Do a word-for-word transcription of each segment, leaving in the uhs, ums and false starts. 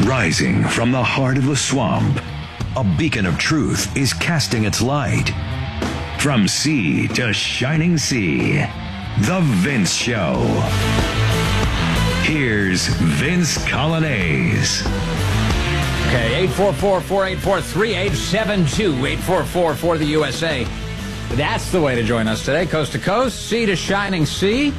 Rising from the heart of the swamp, a beacon of truth is casting its light. From sea to shining sea, The Vince Show. Here's Vince Coglianese. Okay, eight four four, four eight four, three eight seven two, eight four four for the U S A. That's the way to join us today, coast to coast, sea to shining sea.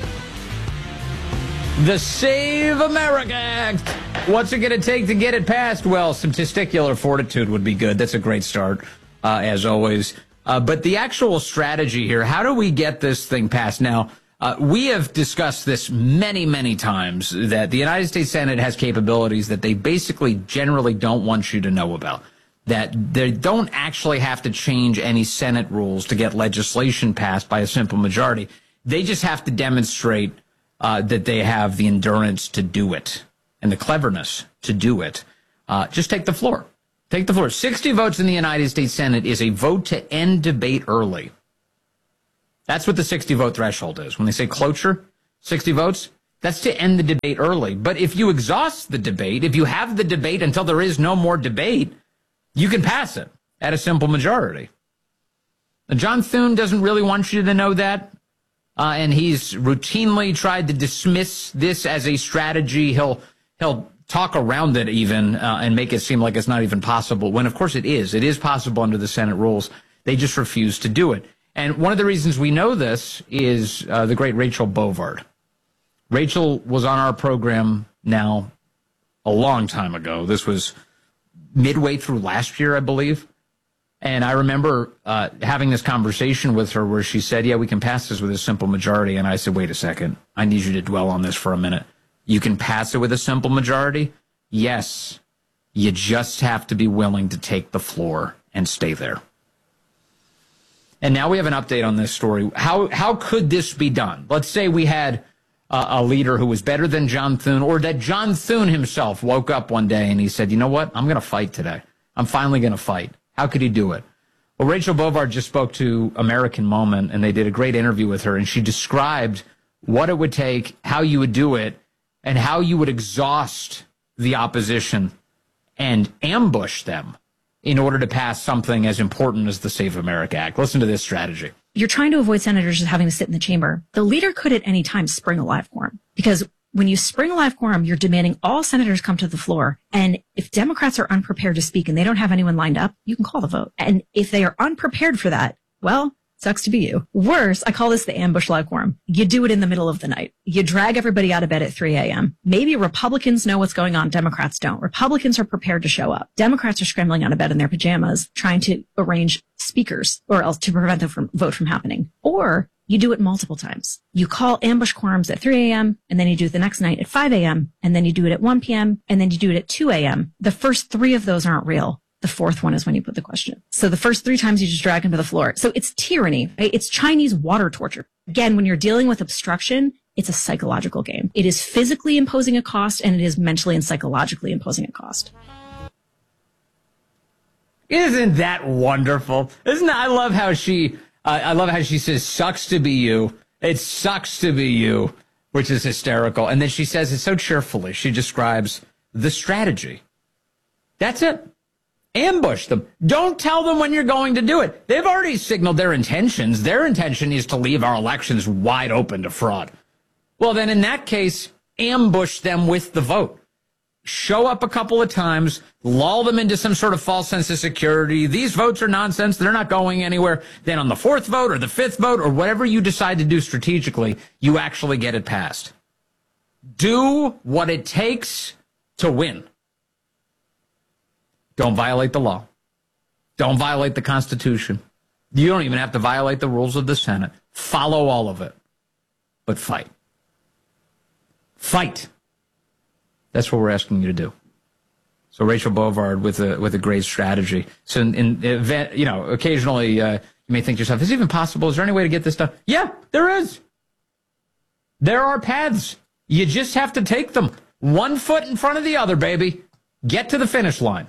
The Save America Act. What's it going to take to get it passed? Well, some testicular fortitude would be good. That's a great start, uh, as always. Uh, but the actual strategy here, how do we get this thing passed? Now, uh, we have discussed this many, many times, that the United States Senate has capabilities that they basically generally don't want you to know about, that they don't actually have to change any Senate rules to get legislation passed by a simple majority. They just have to demonstrate uh, that they have the endurance to do it and the cleverness to do it. Uh, just take the floor. Take the floor. sixty votes in the United States Senate is a vote to end debate early. That's what the sixty vote threshold is. When they say cloture, sixty votes, that's to end the debate early. But if you exhaust the debate, if you have the debate until there is no more debate, you can pass it at a simple majority. Now, John Thune doesn't really want you to know that, uh, and he's routinely tried to dismiss this as a strategy. He'll he'll talk around it even uh, and make it seem like it's not even possible, when, of course, it is. It is possible under the Senate rules. They just refuse to do it. And one of the reasons we know this is uh, the great Rachel Bovard. Rachel was on our program now a long time ago. This was midway through last year, I believe. And I remember uh, having this conversation with her where she said, yeah, we can pass this with a simple majority. And I said, wait a second. I need you to dwell on this for a minute. You can pass it with a simple majority? Yes. You just have to be willing to take the floor and stay there. And now we have an update on this story. How how could this be done? Let's say we had uh, a leader who was better than John Thune, or that John Thune himself woke up one day and he said, you know what? I'm going to fight today. I'm finally going to fight. How could he do it? Well, Rachel Bovard just spoke to American Moment, and they did a great interview with her, and she described what it would take, how you would do it, and how you would exhaust the opposition and ambush them in order to pass something as important as the Save America Act. Listen to this strategy. You're trying to avoid senators just having to sit in the chamber. The leader could at any time spring a live quorum, because when you spring a live quorum, you're demanding all senators come to the floor. And if Democrats are unprepared to speak and they don't have anyone lined up, you can call the vote. And if they are unprepared for that, well, sucks to be you. Worse, I call this the ambush live quorum. You do it in the middle of the night. You drag everybody out of bed at three a.m. Maybe Republicans know what's going on. Democrats don't. Republicans are prepared to show up. Democrats are scrambling out of bed in their pajamas, trying to arrange speakers or else to prevent the from, vote from happening. Or you do it multiple times. You call ambush quorums at three a.m. and then you do it the next night at five a.m. and then you do it at one p.m. and then you do it at two a.m. The first three of those aren't real. The fourth one is when you put the question. So the first three times you just drag them to the floor. So it's tyranny, right? It's Chinese water torture. Again, when you're dealing with obstruction, it's a psychological game. It is physically imposing a cost, and it is mentally and psychologically imposing a cost. Isn't that wonderful? Isn't that, I love how she, uh, I love how she says, sucks to be you. It sucks to be you, which is hysterical. And then she says it so cheerfully. She describes the strategy. That's it. Ambush them. Don't tell them when you're going to do it. They've already signaled their intentions. Their intention is to leave our elections wide open to fraud. Well, then in that case, ambush them with the vote. Show up a couple of times, lull them into some sort of false sense of security. These votes are nonsense. They're not going anywhere. Then on the fourth vote or the fifth vote or whatever you decide to do strategically, you actually get it passed. Do what it takes to win. Don't violate the law. Don't violate the Constitution. You don't even have to violate the rules of the Senate. Follow all of it. But fight. Fight. That's what we're asking you to do. So Rachel Bovard with a with a great strategy. So in, in event, you know, occasionally uh, you may think to yourself, is it even possible? Is there any way to get this done? Yeah, there is. There are paths. You just have to take them. One foot in front of the other, baby. Get to the finish line.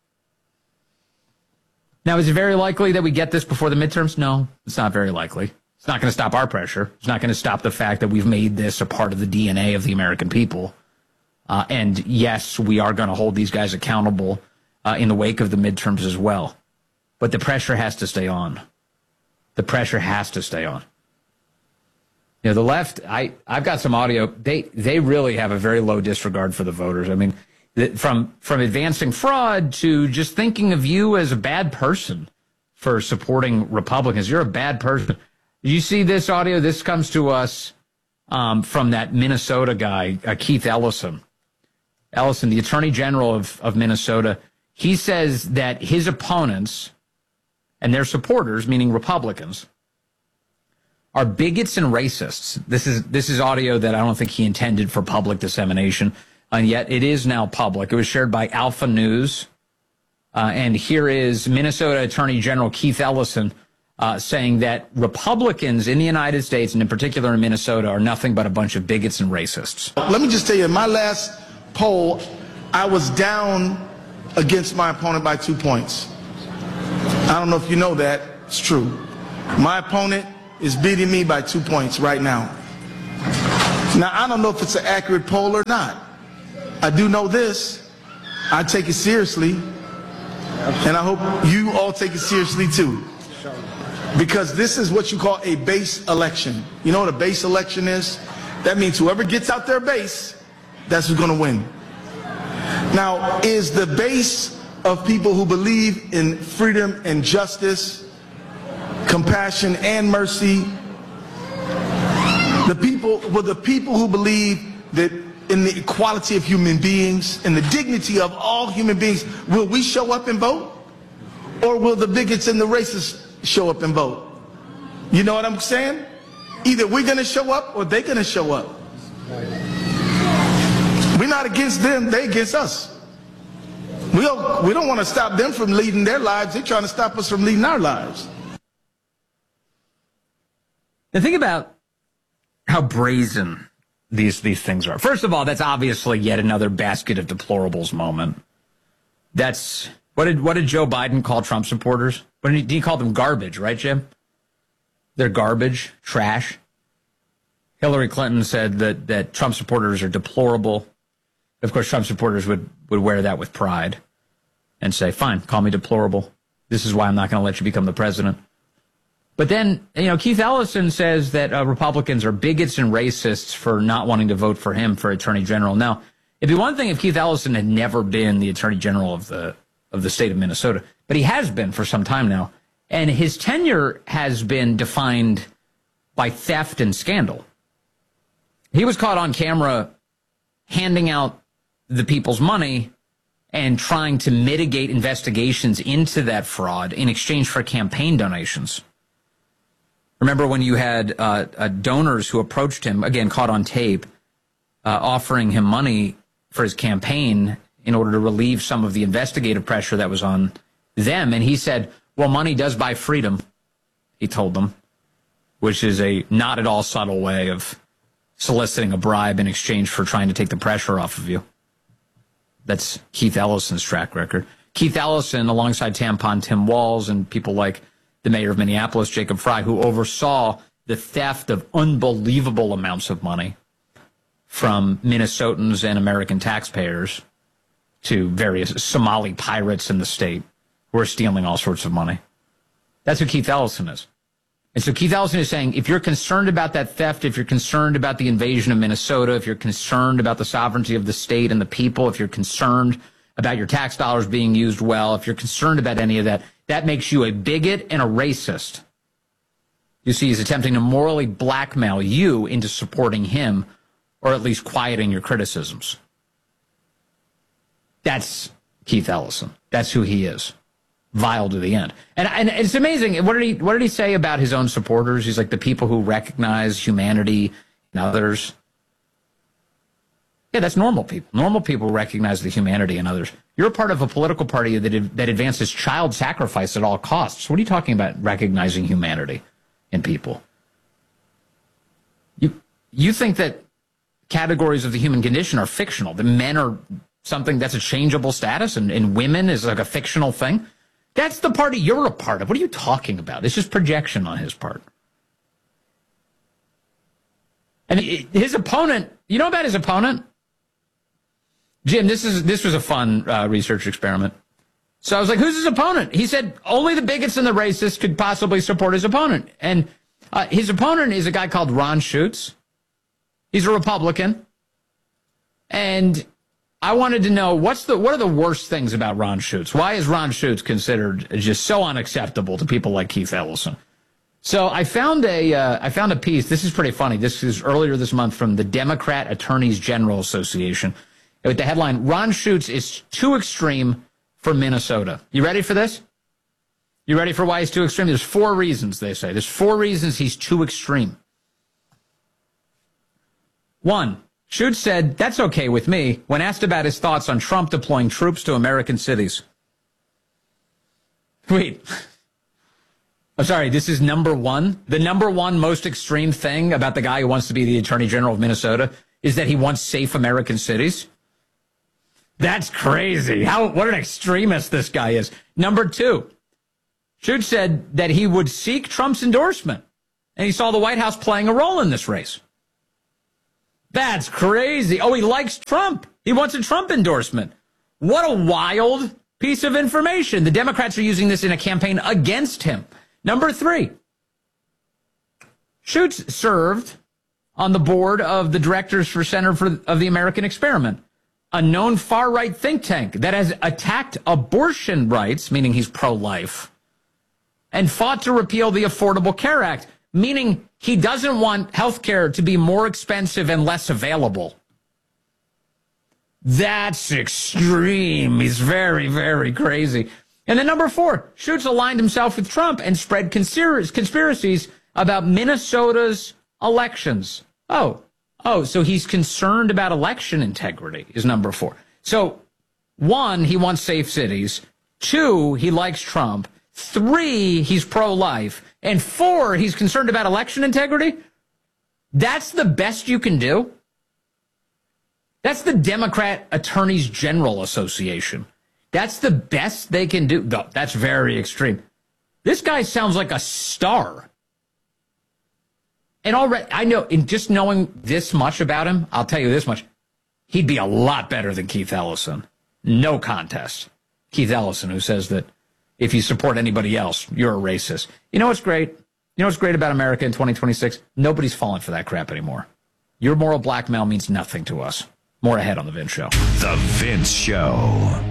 Now, is it very likely that we get this before the midterms? No, it's not very likely. It's not going to stop our pressure. It's not going to stop the fact that we've made this a part of the D N A of the American people. Uh, and yes, we are going to hold these guys accountable uh, in the wake of the midterms as well. But the pressure has to stay on. The pressure has to stay on. You know, the left, I, I've got some audio. They they really have a very low disregard for the voters. I mean, from from advancing fraud to just thinking of you as a bad person for supporting Republicans. You're a bad person. You see this audio? This comes to us um, from that Minnesota guy, uh, Keith Ellison. Ellison, the Attorney General of, of Minnesota. He says that his opponents and their supporters, meaning Republicans, are bigots and racists. This is this is audio that I don't think he intended for public dissemination, and yet it is now public. It was shared by Alpha News, uh, and here is Minnesota Attorney General Keith Ellison uh, saying that Republicans in the United States, and in particular in Minnesota, are nothing but a bunch of bigots and racists. Let me just tell you, in my last poll, I was down against my opponent by two points. I don't know if you know that. It's true. My opponent is beating me by two points right now. Now, I don't know if it's an accurate poll or not. I do know this. I take it seriously, and I hope you all take it seriously too. Because this is what you call a base election. You know what a base election is? That means whoever gets out their base, that's who's going to win. Now, is the base of people who believe in freedom and justice, compassion and mercy, the people, well, the people who believe that in the equality of human beings and the dignity of all human beings, will we show up and vote? Or will the bigots and the racists show up and vote? You know what I'm saying? Either we're going to show up or they're going to show up. We're not against them, they're against us. We don't, we don't want to stop them from leading their lives. They're trying to stop us from leading our lives. The thing about how brazen these these things are. First of all, that's obviously yet another basket of deplorables moment. That's what did what did Joe Biden call Trump supporters? What did he, he call them? Garbage, right, Jim? They're garbage, trash. Hillary Clinton said that that Trump supporters are deplorable. Of course, Trump supporters would, would wear that with pride and say, fine, call me deplorable. This is why I'm not going to let you become the president. But then, you know, Keith Ellison says that uh, Republicans are bigots and racists for not wanting to vote for him for Attorney General. Now, it'd be one thing if Keith Ellison had never been the Attorney General of the of the state of Minnesota, but he has been for some time now. And his tenure has been defined by theft and scandal. He was caught on camera handing out the people's money and trying to mitigate investigations into that fraud in exchange for campaign donations. Remember when you had uh, uh, donors who approached him, again, caught on tape, uh, offering him money for his campaign in order to relieve some of the investigative pressure that was on them. And he said, well, money does buy freedom, he told them, which is a not at all subtle way of soliciting a bribe in exchange for trying to take the pressure off of you. That's Keith Ellison's track record. Keith Ellison, alongside Tampon Tim Walz and people like the mayor of Minneapolis, Jacob Frey, who oversaw the theft of unbelievable amounts of money from Minnesotans and American taxpayers to various Somali pirates in the state who are stealing all sorts of money. That's who Keith Ellison is. And so Keith Ellison is saying, if you're concerned about that theft, if you're concerned about the invasion of Minnesota, if you're concerned about the sovereignty of the state and the people, if you're concerned about your tax dollars being used well, if you're concerned about any of that, that makes you a bigot and a racist. You see, he's attempting to morally blackmail you into supporting him, or at least quieting your criticisms. That's Keith Ellison. That's who he is. Vile to the end. And, and it's amazing. What did he what did he say about his own supporters? He's like, the people who recognize humanity in others. Yeah, that's normal people. Normal people recognize the humanity in others. You're a part of a political party that that advances child sacrifice at all costs. What are you talking about, recognizing humanity in people? You you think that categories of the human condition are fictional, that men are something that's a changeable status and, and women is like a fictional thing? That's the party you're a part of. What are you talking about? It's just projection on his part. And his opponent, you know about his opponent? Jim, this is this was a fun uh, research experiment. So I was like, who's his opponent? He said only the bigots and the racists could possibly support his opponent. And uh, his opponent is a guy called Ron Schutz. He's a Republican. And I wanted to know, what's the what are the worst things about Ron Schutz? Why is Ron Schutz considered just so unacceptable to people like Keith Ellison? So I found a uh, I found a piece. This is pretty funny. This is earlier this month from the Democrat Attorneys General Association with the headline, Ron Schutz is too extreme for Minnesota. You ready for this? You ready for why he's too extreme? There's four reasons, they say. There's four reasons he's too extreme. One, Schutz said, that's okay with me, when asked about his thoughts on Trump deploying troops to American cities. Wait. I'm sorry, this is number one. The number one most extreme thing about the guy who wants to be the Attorney General of Minnesota is that he wants safe American cities. That's crazy. How, what an extremist this guy is. Number two, Schutz said that he would seek Trump's endorsement, and he saw the White House playing a role in this race. That's crazy. Oh, he likes Trump. He wants a Trump endorsement. What a wild piece of information. The Democrats are using this in a campaign against him. Number three, Schutz served on the board of the Directors for Center for, of the American Experiment, a known far-right think tank that has attacked abortion rights, meaning he's pro-life, and fought to repeal the Affordable Care Act, meaning he doesn't want health care to be more expensive and less available. That's extreme. He's very, very crazy. And then number four, Schutz aligned himself with Trump and spread conspiracies about Minnesota's elections. Oh, oh, so he's concerned about election integrity is number four. So one, he wants safe cities. Two, he likes Trump. Three, he's pro-life. And four, he's concerned about election integrity. That's the best you can do. That's the Democrat Attorneys General Association. That's the best they can do. No, that's very extreme. This guy sounds like a star. And already, I know, in just knowing this much about him, I'll tell you this much. He'd be a lot better than Keith Ellison. No contest. Keith Ellison, who says that if you support anybody else, you're a racist. You know what's great? You know what's great about America in twenty twenty-six? Nobody's falling for that crap anymore. Your moral blackmail means nothing to us. More ahead on The Vince Show. The Vince Show.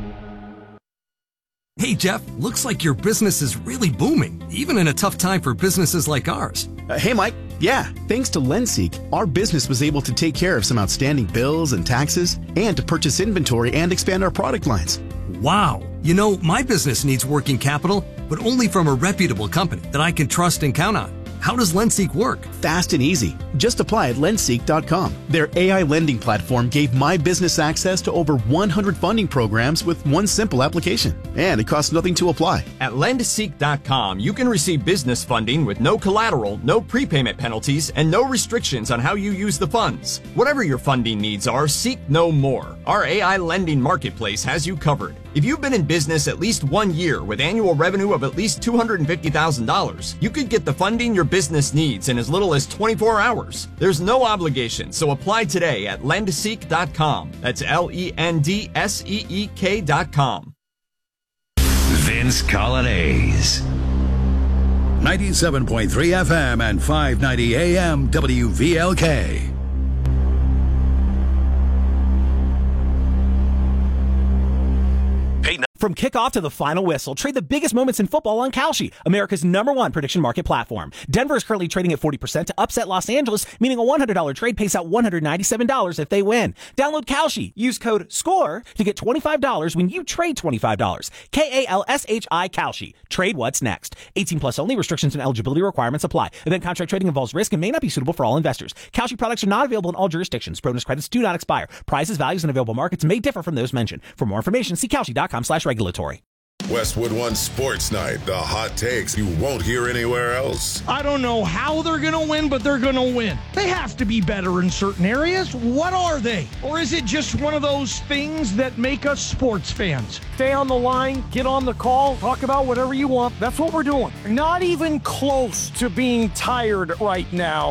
Hey, Jeff, looks like your business is really booming, even in a tough time for businesses like ours. Uh, hey, Mike. Yeah, thanks to LendSeek, our business was able to take care of some outstanding bills and taxes and to purchase inventory and expand our product lines. Wow. You know, my business needs working capital, but only from a reputable company that I can trust and count on. How does LendSeek work? Fast and easy. Just apply at lendseek dot com. Their A I lending platform gave my business access to over one hundred funding programs with one simple application. And it costs nothing to apply. At lendseek dot com, you can receive business funding with no collateral, no prepayment penalties, and no restrictions on how you use the funds. Whatever your funding needs are, seek no more. Our A I lending marketplace has you covered. If you've been in business at least one year with annual revenue of at least two hundred fifty thousand dollars, you could get the funding your business needs in as little as twenty-four hours. There's no obligation, so apply today at lendseek dot com. That's L E N D S E E K dot com. Vince Colonnese. ninety-seven point three F M and five ninety A M W V L K. From kickoff to the final whistle, trade the biggest moments in football on Kalshi, America's number one prediction market platform. Denver is currently trading at forty percent to upset Los Angeles, meaning a one hundred dollars trade pays out one hundred ninety-seven dollars if they win. Download Kalshi. Use code SCORE to get twenty-five dollars when you trade twenty-five dollars. K A L S H I Kalshi. Trade what's next. eighteen plus only. Restrictions and eligibility requirements apply. Event contract trading involves risk and may not be suitable for all investors. Kalshi products are not available in all jurisdictions. Bonus credits do not expire. Prices, values, and available markets may differ from those mentioned. For more information, see Kalshi dot com slash regulatory. Westwood One Sports Night, the hot takes you won't hear anywhere else. I don't know how they're going to win, but they're going to win. They have to be better in certain areas. What are they? Or is it just one of those things that make us sports fans? Stay on the line, get on the call, talk about whatever you want. That's what we're doing. Not even close to being tired right now.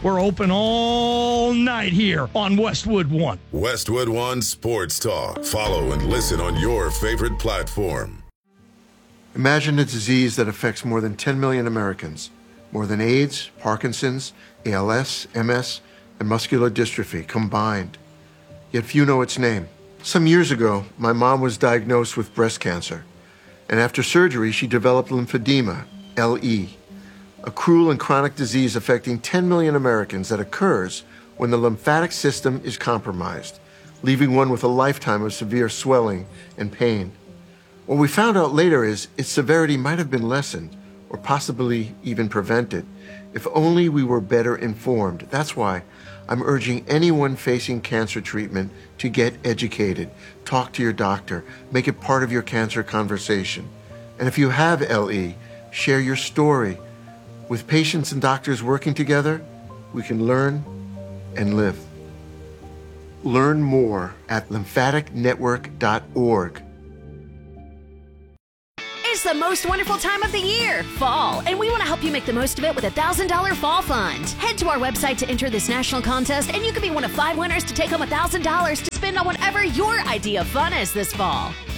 We're open all night here on Westwood One. Westwood One Sports Talk. Follow and listen on your favorite platform. Imagine a disease that affects more than ten million Americans, more than AIDS, Parkinson's, A L S, M S, and muscular dystrophy combined. Yet few know its name. Some years ago, my mom was diagnosed with breast cancer, and after surgery, she developed lymphedema, L E, a cruel and chronic disease affecting ten million Americans that occurs when the lymphatic system is compromised, leaving one with a lifetime of severe swelling and pain. What we found out later is its severity might have been lessened or possibly even prevented if only we were better informed. That's why I'm urging anyone facing cancer treatment to get educated, talk to your doctor, make it part of your cancer conversation. And if you have L E, share your story. With patients and doctors working together, we can learn and live. Learn more at lymphatic network dot org. It's the most wonderful time of the year, fall, and we want to help you make the most of it with a one thousand dollars Fall Fund. Head to our website to enter this national contest, and you could be one of five winners to take home one thousand dollars to spend on whatever your idea of fun is this fall.